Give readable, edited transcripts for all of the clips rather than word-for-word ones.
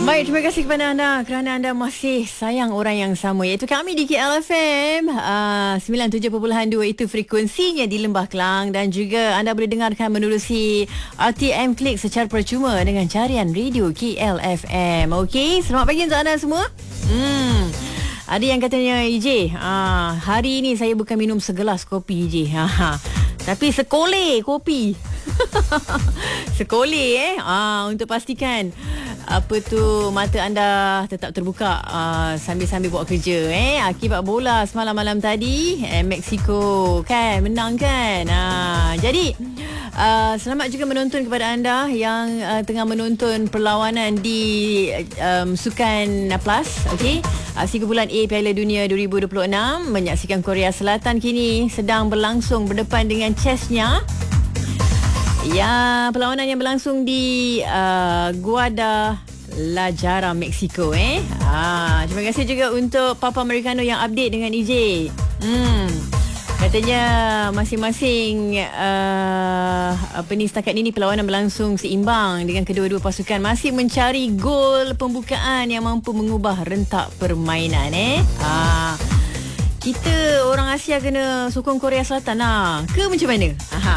Baik, terima kasih kepada anda kerana anda masih sayang orang yang sama, iaitu kami di KLFM 97.2 itu frekuensinya di Lembah Kelang, dan juga anda boleh dengarkan menerusi RTM Klik secara percuma dengan carian radio KLFM. Okey, selamat pagi untuk anda semua. Ada yang katanya, EJ, hari ini saya bukan minum segelas kopi, EJ. Tapi sekoleh kopi. Sekoleh untuk pastikan mata anda tetap terbuka sambil-sambil buat kerja akibat bola semalam malam tadi Mexico kan menang kan. Jadi selamat juga menonton kepada anda yang tengah menonton perlawanan di Sukan Plus. Okey, aksi kumpulan A Piala Dunia 2026. Menyaksikan Korea Selatan kini sedang berlangsung berdepan dengan Chechnya. Ya, perlawanan yang berlangsung di Guadalajara, Mexico. Terima kasih juga untuk Papa Americano yang update dengan EJ. Katanya masing-masing setakat ini perlawanan berlangsung seimbang dengan kedua-dua pasukan masih mencari gol pembukaan yang mampu mengubah rentak permainan. Kita orang Asia kena sokong Korea Selatan ke macam mana?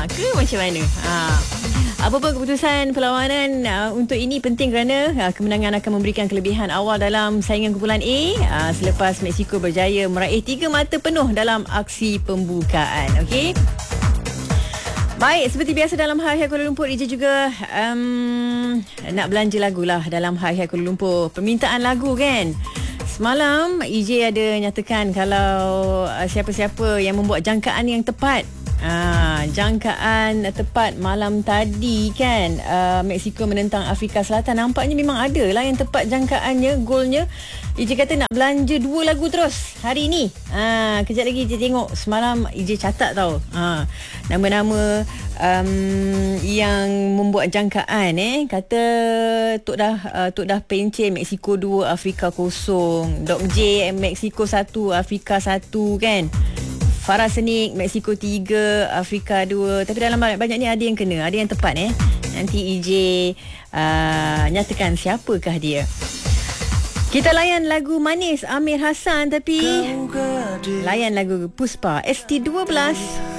Apapun keputusan perlawanan untuk ini penting kerana kemenangan akan memberikan kelebihan awal dalam saingan kumpulan A selepas Mexico berjaya meraih 3 mata penuh dalam aksi pembukaan. Okey. Baik, seperti biasa dalam Hari Kuala Lumpur, EJ juga nak belanja lagu lah dalam Hari Kuala Lumpur. Permintaan lagu kan. Semalam EJ ada nyatakan kalau siapa-siapa yang membuat jangkaan yang tepat, jangkaan tepat malam tadi kan, Mexico menentang Afrika Selatan, nampaknya memang ada lah yang tepat jangkaannya, golnya. EJ kata nak belanja 2 lagu terus hari ni. Kejap lagi EJ tengok. Semalam EJ catat tau nama-nama yang membuat jangkaan. Kata Tok dah pencen Mexico 2 Afrika 0, Dok J Mexico 1 Afrika 1 kan, Farah Senik Mexico 3 Afrika 2. Tapi dalam banyak ni ada yang kena, ada yang tepat. Nanti EJ nyatakan siapakah dia. Kita layan lagu Manis Amir Hassan, tapi layan lagu Puspa ST12.